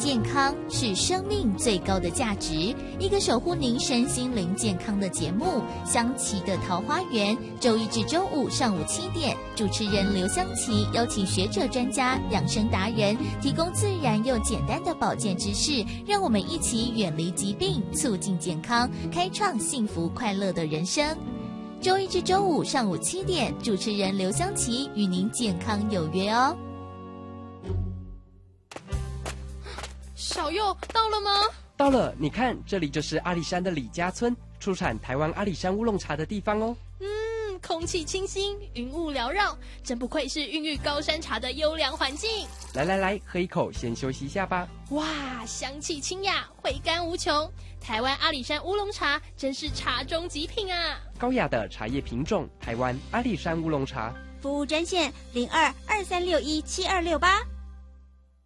健康是生命最高的价值，一个守护您身心灵健康的节目《香琪的桃花源》，周一至周五上午7点，主持人刘香琪邀请学者专家、养生达人，提供自然又简单的保健知识，让我们一起远离疾病，促进健康，开创幸福快乐的人生。周一至周五上午7点，主持人刘香琪与您健康有约哦。 小佑到了吗？ 到了，你看，这里就是阿里山的李家村，出产台湾阿里山乌龙茶的地方哦。 空气清新，云雾缭绕，真不愧是孕育高山茶的优良环境。 来，喝一口，先休息一下吧。 哇，香气清雅，回甘无穷。台湾阿里山乌龙茶真是茶中极品啊！ 高雅的茶叶品种，台湾阿里山乌龙茶。 服务专线0223617268。